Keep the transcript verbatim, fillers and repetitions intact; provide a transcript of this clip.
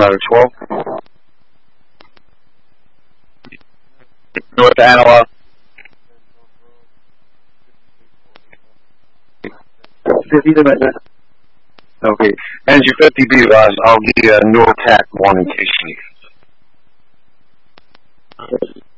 ladder twelve. North analog. fifty to minute. Okay. And your fifty B, guys, I'll give you a North Tac one in case you need it.